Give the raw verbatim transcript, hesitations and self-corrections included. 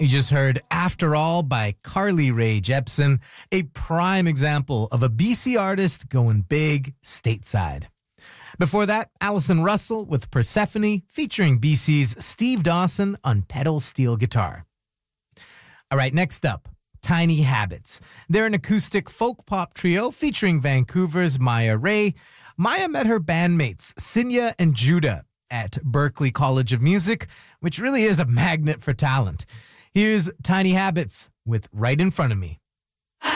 You just heard After All by Carly Rae Jepsen, a prime example of a B C artist going big stateside. Before that, Alison Russell with Persephone, featuring B C's Steve Dawson on pedal steel guitar. All right, next up, Tiny Habits. They're an acoustic folk pop trio featuring Vancouver's Maya Ray. Maya met her bandmates, Sinya and Judah, at Berklee College of Music, which really is a magnet for talent. Here's Tiny Habits with Right in Front of Me.